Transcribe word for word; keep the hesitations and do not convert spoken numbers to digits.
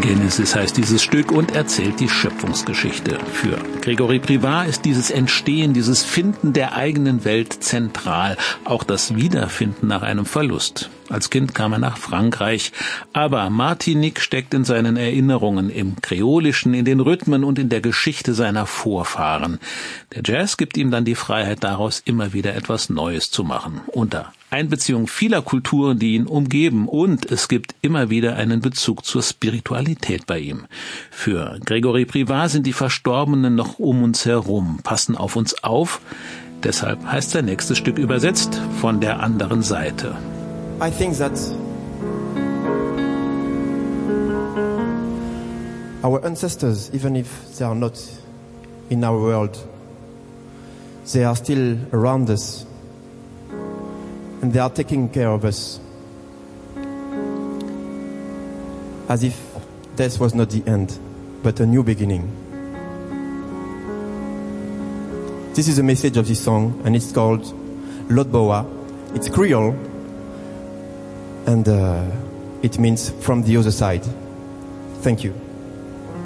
Genesis heißt dieses Stück und erzählt die Schöpfungsgeschichte. Für Grégory Privat ist dieses Entstehen, dieses Finden der eigenen Welt zentral. Auch das Wiederfinden nach einem Verlust. Als Kind kam er nach Frankreich. Aber Martinique steckt in seinen Erinnerungen, im Kreolischen, in den Rhythmen und in der Geschichte seiner Vorfahren. Der Jazz gibt ihm dann die Freiheit, daraus immer wieder etwas Neues zu machen. Unter Einbeziehung vieler Kulturen, die ihn umgeben, und es gibt immer wieder einen Bezug zur Spiritualität bei ihm. Für Grégory Privat sind die Verstorbenen noch um uns herum, passen auf uns auf. Deshalb heißt sein nächstes Stück übersetzt von der anderen Seite. I think that our ancestors, even if they are not in our world, they are still around us. And they are taking care of us. As if death was not the end, but a new beginning. This is the message of this song, and it's called Lotboa. It's Creole, and uh, it means from the other side. Thank you.